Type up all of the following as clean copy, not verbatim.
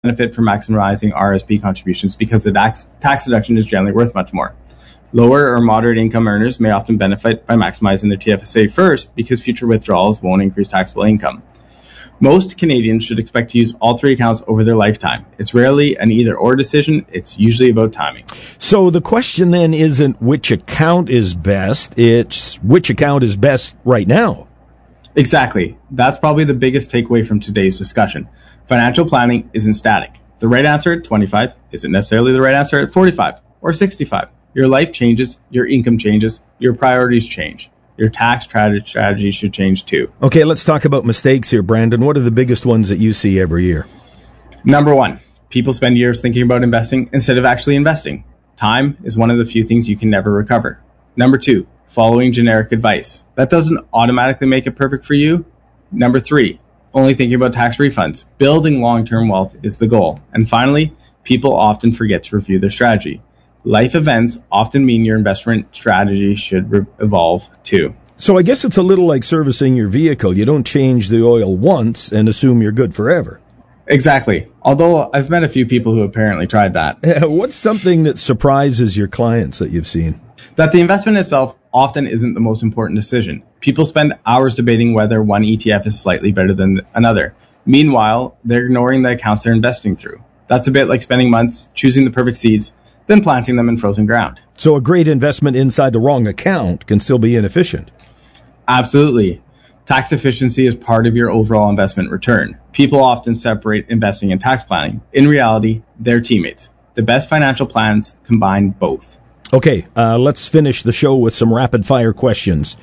benefit from maximizing RSP contributions because the tax deduction is generally worth much more. Lower or moderate income earners may often benefit by maximizing their TFSA first because future withdrawals won't increase taxable income. Most Canadians should expect to use all three accounts over their lifetime. It's rarely an either-or decision. It's usually about timing. So the question then isn't which account is best, it's which account is best right now. Exactly. That's probably the biggest takeaway from today's discussion. Financial planning isn't static. The right answer at 25 isn't necessarily the right answer at 45 or 65. Your life changes, your income changes, your priorities change. Your tax strategy should change too. Okay, let's talk about mistakes here, Brandon. What are the biggest ones that you see every year? Number one, people spend years thinking about investing instead of actually investing. Time is one of the few things you can never recover. Number two, following generic advice. That doesn't automatically make it perfect for you. Number three, only thinking about tax refunds. Building long-term wealth is the goal. And finally, people often forget to review their strategy. Life events often mean your investment strategy should evolve too. So I guess it's a little like servicing your vehicle. You don't change the oil once and assume you're good forever. Exactly. Although I've met a few people who apparently tried that. What's something that surprises your clients that you've seen? That the investment itself often isn't the most important decision. People spend hours debating whether one ETF is slightly better than another. Meanwhile, they're ignoring the accounts they're investing through. That's a bit like spending months choosing the perfect seeds, then planting them in frozen ground. So a great investment inside the wrong account can still be inefficient. Absolutely. Tax efficiency is part of your overall investment return. People often separate investing and tax planning. In reality, they're teammates. The best financial plans combine both. Okay, let's finish the show with some rapid-fire questions.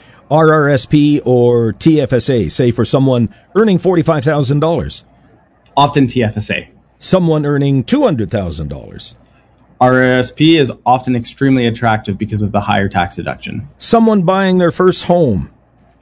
RRSP or TFSA, say for someone earning $45,000? Often TFSA. Someone earning $200,000? RRSP is often extremely attractive because of the higher tax deduction. Someone buying their first home?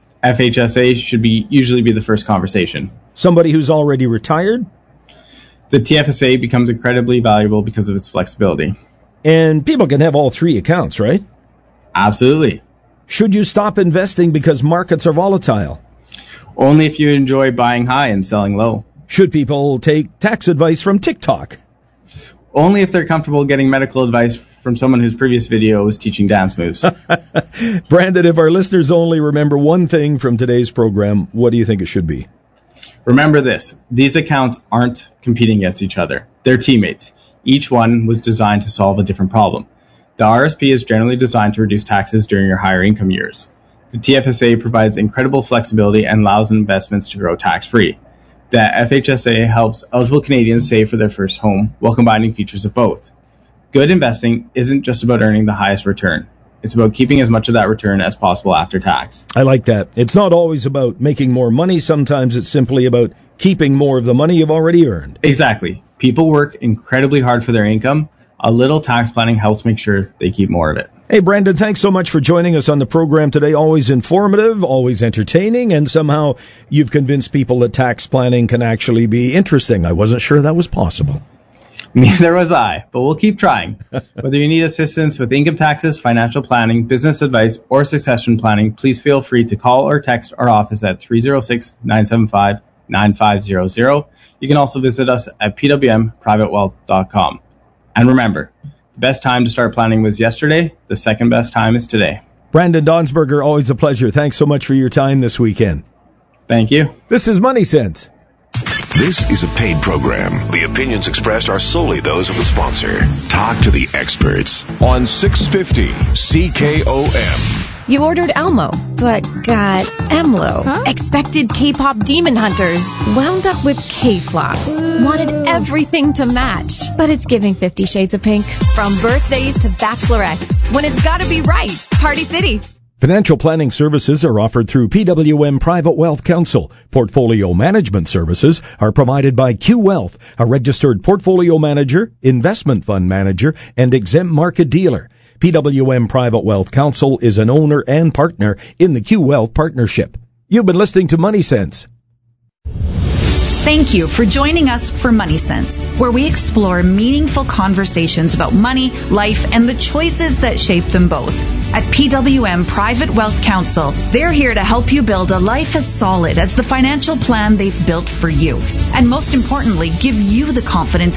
FHSA should usually be the first conversation. Somebody who's already retired? The TFSA becomes incredibly valuable because of its flexibility. And people can have all three accounts, right? Absolutely. Should you stop investing because markets are volatile? Only if you enjoy buying high and selling low. Should people take tax advice from TikTok? Only if they're comfortable getting medical advice from someone whose previous video was teaching dance moves. Brandon, if our listeners only remember one thing from today's program, what do you think it should be? Remember this. These accounts aren't competing against each other. They're teammates. Each one was designed to solve a different problem. The RSP is generally designed to reduce taxes during your higher income years. The TFSA provides incredible flexibility and allows investments to grow tax-free. The FHSA helps eligible Canadians save for their first home while combining features of both. Good investing isn't just about earning the highest return. It's about keeping as much of that return as possible after tax. I like that. It's not always about making more money. Sometimes it's simply about keeping more of the money you've already earned. Exactly. People work incredibly hard for their income. A little tax planning helps make sure they keep more of it. Hey, Brandon, thanks so much for joining us on the program today. Always informative, always entertaining, and somehow you've convinced people that tax planning can actually be interesting. I wasn't sure that was possible. Neither was I, but we'll keep trying. Whether you need assistance with income taxes, financial planning, business advice, or succession planning, please feel free to call or text our office at 306-975-9500. You can also visit us at pwmprivatewealth.com. And remember, the best time to start planning was yesterday. The second best time is today. Brandon Donsberger, always a pleasure. Thanks so much for your time this weekend. Thank you. This is Money Sense. This is a paid program. The opinions expressed are solely those of the sponsor. Talk to the experts on 650 CKOM. You ordered Elmo, but got Emlo. Huh? Expected K-pop demon hunters. Wound up with K-flops. Wanted everything to match. But it's giving 50 Shades of Pink. From birthdays to bachelorettes. When it's gotta be right. Party City. Financial planning services are offered through PWM Private Wealth Counsel. Portfolio management services are provided by Q Wealth, a registered portfolio manager, investment fund manager, and exempt market dealer. PWM Private Wealth Counsel is an owner and partner in the Q Wealth Partnership. You've been listening to Money Sense. Thank you for joining us for Money Sense, where we explore meaningful conversations about money, life, and the choices that shape them both. At PWM Private Wealth Counsel, they're here to help you build a life as solid as the financial plan they've built for you. And most importantly, give you the confidence